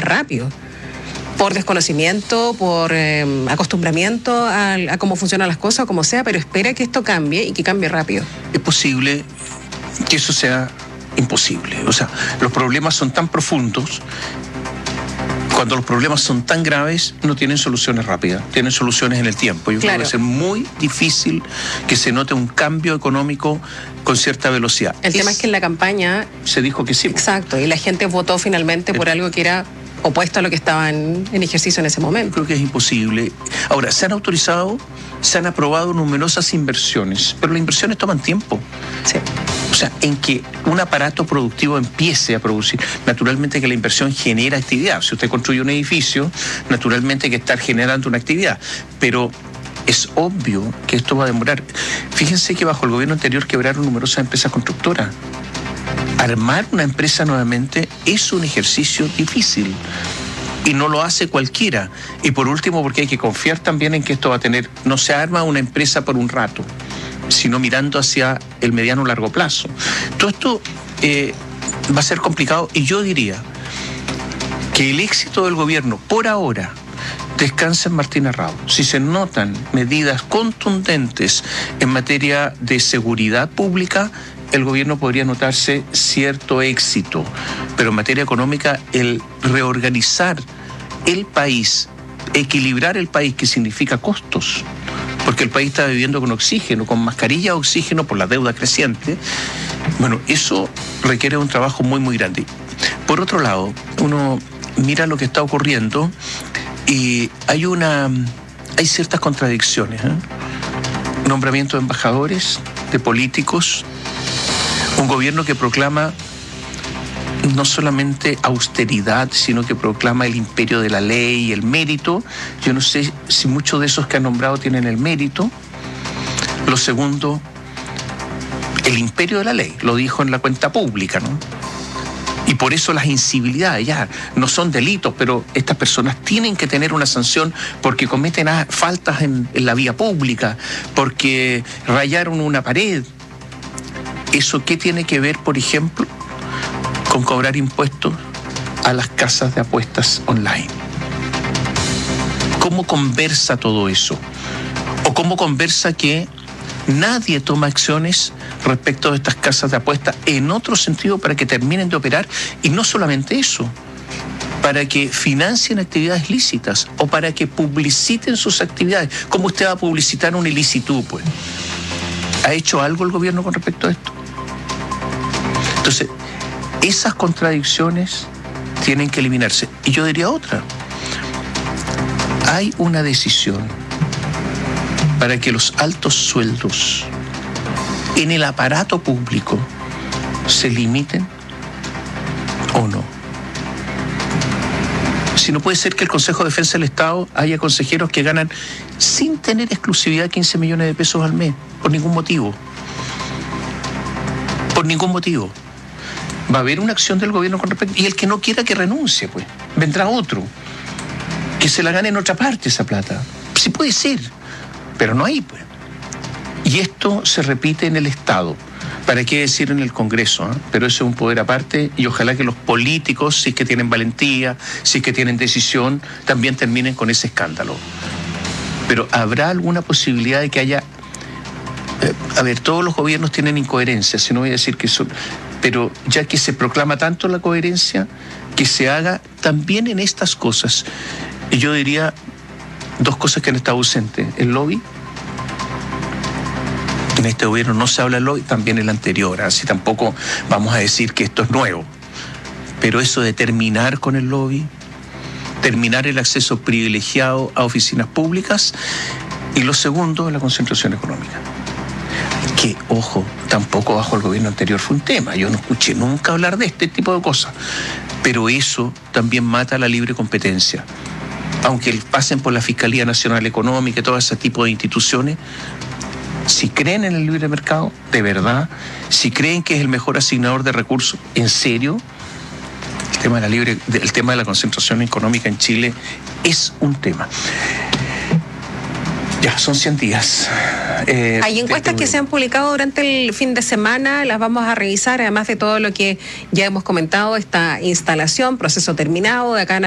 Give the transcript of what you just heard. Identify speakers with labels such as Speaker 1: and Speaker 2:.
Speaker 1: rápido. Por desconocimiento, por acostumbramiento a cómo funcionan las cosas, o como sea, pero espera que esto cambie y que cambie rápido.
Speaker 2: Es posible que eso sea imposible. O sea, los problemas son tan profundos. Cuando los problemas son tan graves, no tienen soluciones rápidas, tienen soluciones en el tiempo. Yo creo que va a ser muy difícil que se note un cambio económico con cierta velocidad.
Speaker 1: El tema es que en la campaña
Speaker 2: se dijo que sí.
Speaker 1: Exacto, y la gente votó finalmente por algo que era opuesto a lo que estaba en ejercicio en ese momento.
Speaker 2: Creo que es imposible. Ahora, se han aprobado numerosas inversiones, pero las inversiones toman tiempo.
Speaker 1: Sí.
Speaker 2: O sea, en que un aparato productivo empiece a producir, naturalmente que la inversión genera actividad. Si usted construye un edificio, naturalmente hay que estar generando una actividad, pero es obvio que esto va a demorar. Fíjense que bajo el gobierno anterior quebraron numerosas empresas constructoras. Armar una empresa nuevamente es un ejercicio difícil y no lo hace cualquiera. Y por último, porque hay que confiar también en que esto va a tener, no se arma una empresa por un rato, sino mirando hacia el mediano o largo plazo. Todo esto va a ser complicado y yo diría que el éxito del gobierno por ahora descansa en Martín Arrau. Si se notan medidas contundentes en materia de seguridad pública, el gobierno podría notarse cierto éxito, pero en materia económica el reorganizar el país, equilibrar el país, que significa costos, porque el país está viviendo con oxígeno, con mascarilla de oxígeno por la deuda creciente. Bueno, eso requiere un trabajo muy, muy grande. Por otro lado, uno mira lo que está ocurriendo y hay ciertas contradicciones, nombramiento de embajadores, de políticos, un gobierno que proclama no solamente austeridad, sino que proclama el imperio de la ley y el mérito. Yo no sé si muchos de esos que han nombrado tienen el mérito. Lo segundo, el imperio de la ley, lo dijo en la cuenta pública, ¿no? Y por eso las incivilidades ya no son delitos, pero estas personas tienen que tener una sanción porque cometen faltas en la vía pública, porque rayaron una pared. ¿Eso qué tiene que ver, por ejemplo, con cobrar impuestos a las casas de apuestas online? ¿Cómo conversa todo eso? ¿O cómo conversa que nadie toma acciones respecto de estas casas de apuestas en otro sentido para que terminen de operar? Y no solamente eso, para que financien actividades lícitas o para que publiciten sus actividades. ¿Cómo usted va a publicitar una ilicitud, pues? ¿Ha hecho algo el gobierno con respecto a esto? Entonces, esas contradicciones tienen que eliminarse. Y yo diría otra. Hay una decisión para que los altos sueldos en el aparato público se limiten o no. Si no puede ser que el Consejo de Defensa del Estado haya consejeros que ganan sin tener exclusividad 15 millones de pesos al mes, por ningún motivo. Por ningún motivo. Va a haber una acción del gobierno con respecto, y el que no quiera que renuncie, pues, vendrá otro, que se la gane en otra parte esa plata. Sí puede ser, pero no hay, pues. Y esto se repite en el Estado. ¿Para qué decir en el Congreso? Pero eso es un poder aparte y ojalá que los políticos, si es que tienen valentía, si es que tienen decisión, también terminen con ese escándalo. Pero ¿habrá alguna posibilidad de que haya... todos los gobiernos tienen incoherencias, si no voy a decir que son... Pero ya que se proclama tanto la coherencia, que se haga también en estas cosas. Y yo diría dos cosas que han estado ausentes. El lobby. En este gobierno no se habla del lobby, también el anterior. Así tampoco vamos a decir que esto es nuevo. Pero eso de terminar con el lobby, terminar el acceso privilegiado a oficinas públicas. Y lo segundo, la concentración económica. Que, ojo, tampoco bajo el gobierno anterior fue un tema. Yo no escuché nunca hablar de este tipo de cosas. Pero eso también mata la libre competencia. Aunque pasen por la Fiscalía Nacional Económica y todo ese tipo de instituciones, si creen en el libre mercado, de verdad, si creen que es el mejor asignador de recursos, en serio, el tema de la concentración económica en Chile es un tema. Ya, son 100 días.
Speaker 1: Hay encuestas que se han publicado durante el fin de semana, las vamos a revisar, además de todo lo que ya hemos comentado, esta instalación, proceso terminado de acá en